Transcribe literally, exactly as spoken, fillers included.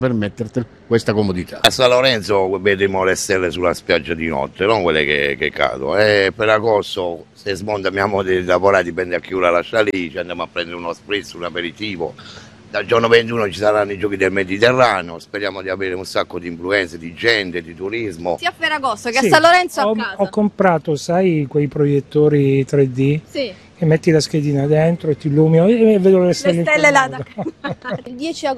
permetterti questa comodità. A San Lorenzo vedremo le stelle sulla spiaggia di notte, non quelle che, che cadono. E per agosto, se smonta mia moglie di lavorare, dipende a che ora lascia lì, ci andiamo a prendere uno spritz, un aperitivo. Dal giorno ventuno ci saranno i giochi del Mediterraneo, speriamo di avere un sacco di influenze, di gente, di turismo. Sia a Ferragosto che Sì, a San Lorenzo ho, a casa. ho comprato, sai, quei proiettori tre D Sì, che metti la schedina dentro e ti illumino e vedo le le stelle. in stelle là quel da... modo. Il dieci agosto